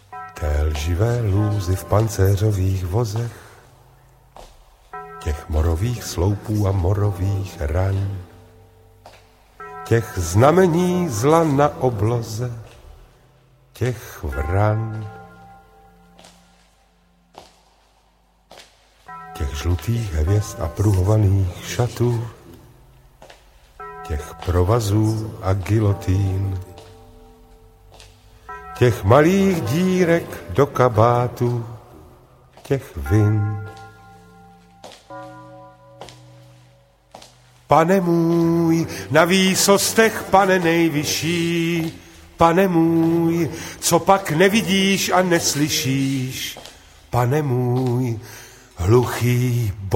té lživé lůzy v pancéřových vozech, těch morových sloupů a morových ran, těch znamení zla na obloze, těch vran, těch žlutých hvězd a pruhovaných šatů, těch provazů a gilotín, těch malých dírek do kabátu, těch vin. Pane můj, na výsostech, pane nejvyšší, pane můj, co pak nevidíš a neslyšíš, pane můj, hluchý